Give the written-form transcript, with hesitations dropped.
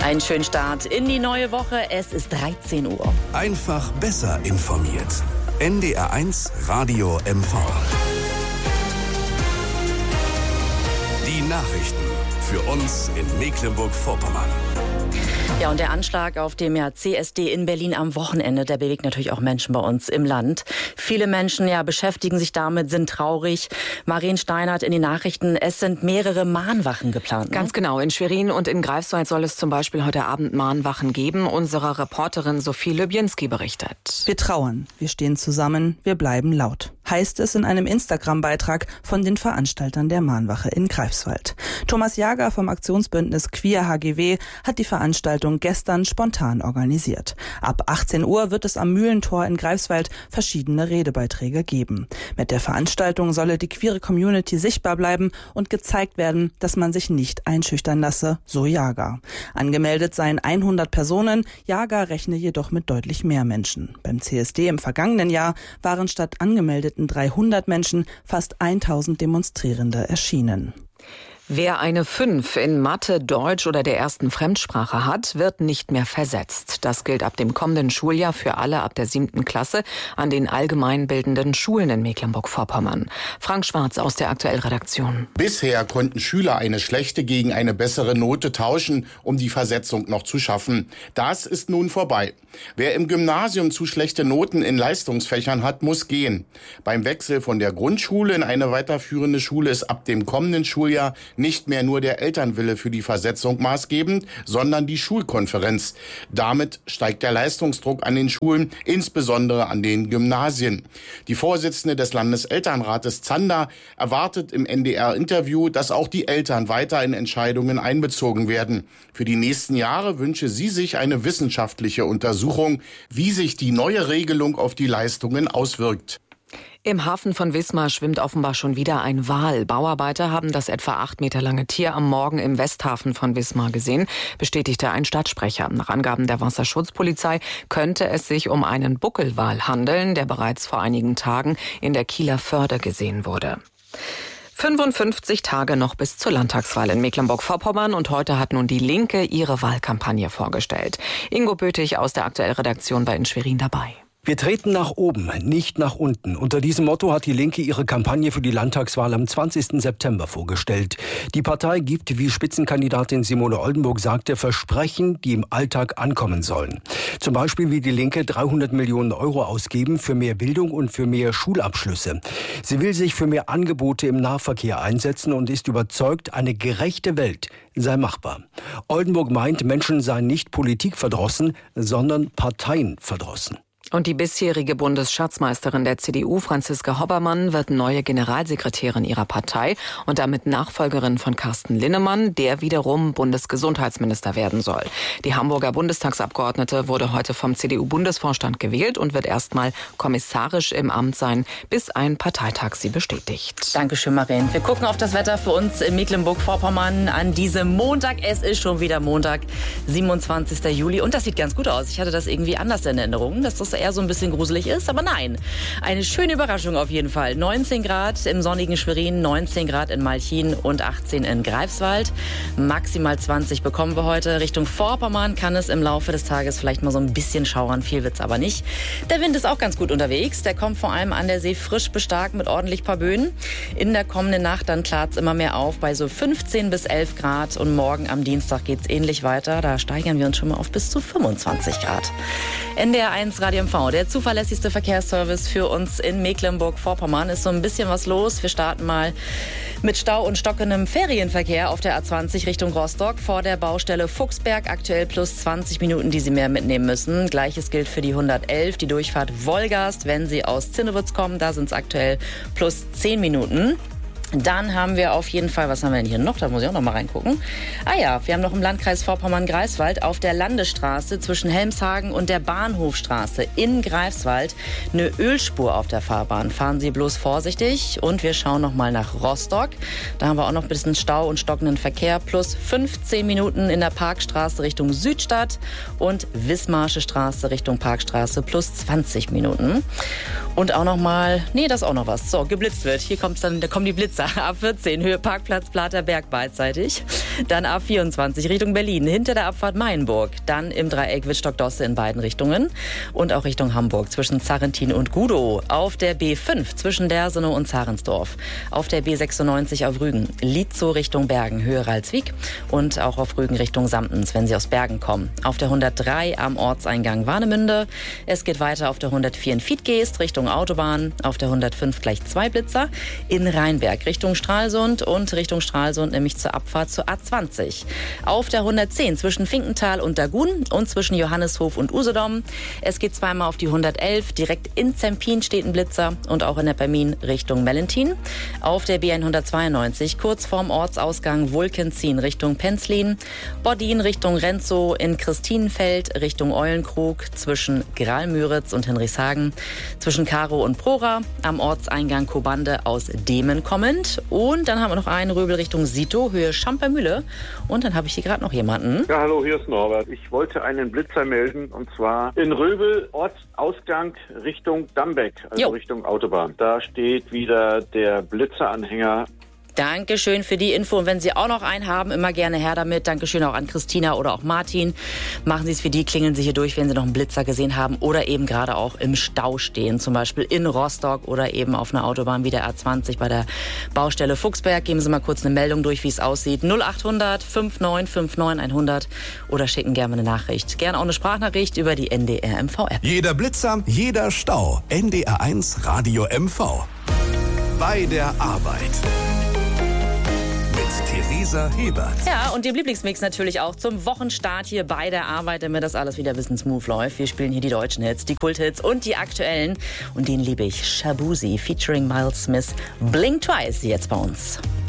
Einen schönen Start in die neue Woche. Es ist 13 Uhr. Einfach besser informiert. NDR1 Radio MV. Die Nachrichten für uns in Mecklenburg-Vorpommern. Ja, und der Anschlag auf dem CSD in Berlin am Wochenende, der bewegt natürlich auch Menschen bei uns im Land. Viele Menschen beschäftigen sich damit, sind traurig. Maren Steinert in den Nachrichten, es sind mehrere Mahnwachen geplant. Ganz genau, in Schwerin und in Greifswald soll es zum Beispiel heute Abend Mahnwachen geben. Unsere Reporterin Sophie Lübjenski berichtet. Wir trauern, wir stehen zusammen, wir bleiben laut, heißt es in einem Instagram-Beitrag von den Veranstaltern der Mahnwache in Greifswald. Thomas Jager vom Aktionsbündnis Queer HGW hat die Veranstaltung gestern spontan organisiert. Ab 18 Uhr wird es am Mühlentor in Greifswald verschiedene Redebeiträge geben. Mit der Veranstaltung solle die queere Community sichtbar bleiben und gezeigt werden, dass man sich nicht einschüchtern lasse, so Jager. Angemeldet seien 100 Personen, Jager rechne jedoch mit deutlich mehr Menschen. Beim CSD im vergangenen Jahr waren statt angemeldeten 300 Menschen fast 1000 Demonstrierende erschienen. Wer eine 5 in Mathe, Deutsch oder der ersten Fremdsprache hat, wird nicht mehr versetzt. Das gilt ab dem kommenden Schuljahr für alle ab der 7. Klasse an den allgemeinbildenden Schulen in Mecklenburg-Vorpommern. Frank Schwarz aus der Aktuell-Redaktion. Bisher konnten Schüler eine schlechte gegen eine bessere Note tauschen, um die Versetzung noch zu schaffen. Das ist nun vorbei. Wer im Gymnasium zu schlechte Noten in Leistungsfächern hat, muss gehen. Beim Wechsel von der Grundschule in eine weiterführende Schule ist ab dem kommenden Schuljahr nicht mehr nur der Elternwille für die Versetzung maßgebend, sondern die Schulkonferenz. Damit steigt der Leistungsdruck an den Schulen, insbesondere an den Gymnasien. Die Vorsitzende des Landeselternrates Zander erwartet im NDR-Interview, dass auch die Eltern weiter in Entscheidungen einbezogen werden. Für die nächsten Jahre wünsche sie sich eine wissenschaftliche Untersuchung, wie sich die neue Regelung auf die Leistungen auswirkt. Im Hafen von Wismar schwimmt offenbar schon wieder ein Wal. Bauarbeiter haben das etwa 8 Meter lange Tier am Morgen im Westhafen von Wismar gesehen, bestätigte ein Stadtsprecher. Nach Angaben der Wasserschutzpolizei könnte es sich um einen Buckelwal handeln, der bereits vor einigen Tagen in der Kieler Förde gesehen wurde. 55 Tage noch bis zur Landtagswahl in Mecklenburg-Vorpommern und heute hat nun die Linke ihre Wahlkampagne vorgestellt. Ingo Bötig aus der Aktuell-Redaktion war in Schwerin dabei. Wir treten nach oben, nicht nach unten. Unter diesem Motto hat die Linke ihre Kampagne für die Landtagswahl am 20. September vorgestellt. Die Partei gibt, wie Spitzenkandidatin Simone Oldenburg sagte, Versprechen, die im Alltag ankommen sollen. Zum Beispiel will die Linke 300 Millionen Euro ausgeben für mehr Bildung und für mehr Schulabschlüsse. Sie will sich für mehr Angebote im Nahverkehr einsetzen und ist überzeugt, eine gerechte Welt sei machbar. Oldenburg meint, Menschen seien nicht politikverdrossen, sondern parteienverdrossen. Und die bisherige Bundesschatzmeisterin der CDU, Franziska Hoppermann, wird neue Generalsekretärin ihrer Partei und damit Nachfolgerin von Carsten Linnemann, der wiederum Bundesgesundheitsminister werden soll. Die Hamburger Bundestagsabgeordnete wurde heute vom CDU-Bundesvorstand gewählt und wird erstmal kommissarisch im Amt sein, bis ein Parteitag sie bestätigt. Dankeschön, Maren. Wir gucken auf das Wetter für uns in Mecklenburg-Vorpommern an diesem Montag. Es ist schon wieder Montag, 27. Juli. Und das sieht ganz gut aus. Ich hatte das irgendwie anders in Erinnerung, dass das eher so ein bisschen gruselig ist, aber nein. Eine schöne Überraschung auf jeden Fall. 19 Grad im sonnigen Schwerin, 19 Grad in Malchin und 18 in Greifswald. Maximal 20 bekommen wir heute. Richtung Vorpommern kann es im Laufe des Tages vielleicht mal so ein bisschen schauern. Viel wird's aber nicht. Der Wind ist auch ganz gut unterwegs. Der kommt vor allem an der See frisch bestarkt mit ordentlich paar Böen. In der kommenden Nacht dann klart's immer mehr auf bei so 15 bis 11 Grad. Und morgen am Dienstag geht's ähnlich weiter. Da steigern wir uns schon mal auf bis zu 25 Grad. NDR1 Radio MV, der zuverlässigste Verkehrsservice für uns in Mecklenburg-Vorpommern. Ist so ein bisschen was los. Wir starten mal mit Stau und stockendem Ferienverkehr auf der A20 Richtung Rostock vor der Baustelle Fuchsberg. Aktuell plus 20 Minuten, die Sie mehr mitnehmen müssen. Gleiches gilt für die 111, die Durchfahrt Wolgast. Wenn Sie aus Zinnewitz kommen, da sind es aktuell plus 10 Minuten. Dann haben wir auf jeden Fall, was haben wir denn hier noch? Da muss ich auch noch mal reingucken. Ah ja, wir haben noch im Landkreis Vorpommern-Greifswald auf der Landesstraße zwischen Helmshagen und der Bahnhofstraße in Greifswald eine Ölspur auf der Fahrbahn. Fahren Sie bloß vorsichtig. Und wir schauen noch mal nach Rostock. Da haben wir auch noch ein bisschen Stau und stockenden Verkehr. Plus 15 Minuten in der Parkstraße Richtung Südstadt und Wismarsche Straße Richtung Parkstraße plus 20 Minuten. Und auch noch mal, nee, das ist auch noch was. So, geblitzt wird. Hier kommt's dann, da kommen die Blitzer. Blitzer. A14 Höhe Parkplatz Platerberg beidseitig. Dann A24 Richtung Berlin hinter der Abfahrt Maienburg. Dann im Dreieck Wittstock-Dosse in beiden Richtungen. Und auch Richtung Hamburg zwischen Zarrentin und Gudow. Auf der B5 zwischen Dersenow und Zarensdorf. Auf der B96 auf Rügen. Lietzow Richtung Bergen, Höhe Ralswiek. Und auch auf Rügen Richtung Samtens, wenn Sie aus Bergen kommen. Auf der 103 am Ortseingang Warnemünde. Es geht weiter auf der 104 in Fiedgeest Richtung Autobahn. Auf der 105 gleich 2 Blitzer. In Rheinberg Richtung Stralsund und Richtung Stralsund nämlich zur Abfahrt zur A20. Auf der 110 zwischen Finkenthal und Dagun und zwischen Johanneshof und Usedom. Es geht zweimal auf die 111. Direkt in Zempin steht ein Blitzer und auch in Neppermin Richtung Mellentin. Auf der B192 kurz vorm Ortsausgang Wulkenzien Richtung Penzlin. Bodin Richtung Renzow, in Christinenfeld Richtung Eulenkrug zwischen Gralmüritz und Henrichshagen. Zwischen Karow und Prora. Am Ortseingang Kobande aus Demen kommend. Und dann haben wir noch einen Röbel Richtung Sito, Höhe Schampermühle. Und dann habe ich hier gerade noch jemanden. Ja, hallo, hier ist Norbert. Ich wollte einen Blitzer melden und zwar in Röbel, Ortsausgang Richtung Dambeck, also Richtung Autobahn. Da steht wieder der Blitzeranhänger. Dankeschön für die Info. Und wenn Sie auch noch einen haben, immer gerne her damit. Dankeschön auch an Christina oder auch Martin. Machen Sie es für die, klingeln Sie hier durch, wenn Sie noch einen Blitzer gesehen haben oder eben gerade auch im Stau stehen. Zum Beispiel in Rostock oder eben auf einer Autobahn wie der A20 bei der Baustelle Fuchsberg. Geben Sie mal kurz eine Meldung durch, wie es aussieht. 0800 5959 100 oder schicken gerne eine Nachricht. Gerne auch eine Sprachnachricht über die NDR MV-App. Jeder Blitzer, jeder Stau. NDR1 Radio MV. Bei der Arbeit. Theresa Hebert. Ja, und dem Lieblingsmix natürlich auch zum Wochenstart hier bei der Arbeit, damit das alles wieder ein bisschen smooth läuft. Wir spielen hier die deutschen Hits, die Kulthits und die aktuellen. Und den liebe ich. Shabuzi featuring Miles Smith. Blink Twice jetzt bei uns.